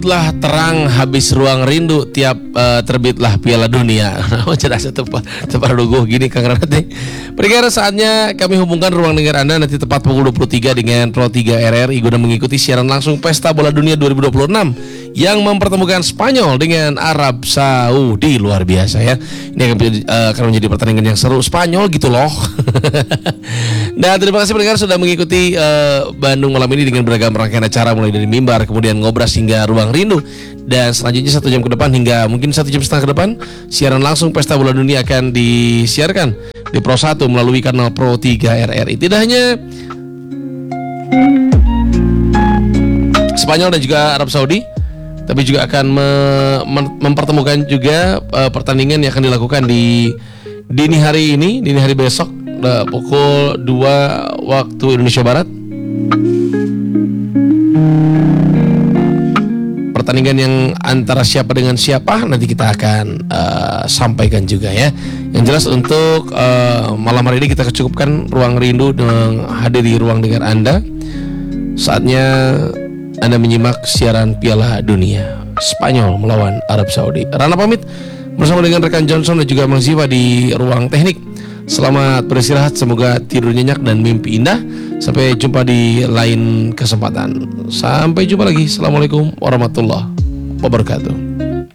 Telah terang habis ruang rindu tiap terbitlah Piala Dunia. Cerdas itu tepat duguh gini Kang Ranati. Perkara saatnya kami hubungkan ruang dengar Anda nanti tepat pukul 23 dengan Pro 3 RRI guna mengikuti siaran langsung Pesta Bola Dunia 2026 yang mempertemukan Spanyol dengan Arab Saudi. Luar biasa ya. Ini akan menjadi pertandingan yang seru. Spanyol gitu loh. Nah, terima kasih pendengar sudah mengikuti Bandung malam ini dengan beragam rangkaian acara mulai dari mimbar, kemudian ngobras hingga ruang rindu. Dan selanjutnya 1 jam ke depan hingga mungkin 1 jam setengah ke depan siaran langsung Pesta Bola Dunia akan disiarkan di Pro 1 melalui kanal Pro 3 RRI. Tidak hanya Spanyol dan juga Arab Saudi, tapi juga akan mempertemukan juga pertandingan yang akan dilakukan di dini hari ini, dini hari besok pukul 2 waktu Indonesia Barat. Pertandingan yang antara siapa dengan siapa nanti kita akan sampaikan juga ya. Yang jelas untuk malam hari ini kita cukupkan ruang rindu dengan hadiri ruang dengar Anda. Saatnya Anda menyimak siaran Piala Dunia Spanyol melawan Arab Saudi. Rana pamit bersama dengan rekan Johnson dan juga Mang Ziva di ruang teknik. Selamat beristirahat, semoga tidur nyenyak dan mimpi indah. Sampai jumpa di lain kesempatan. Sampai jumpa lagi. Assalamualaikum warahmatullahi wabarakatuh.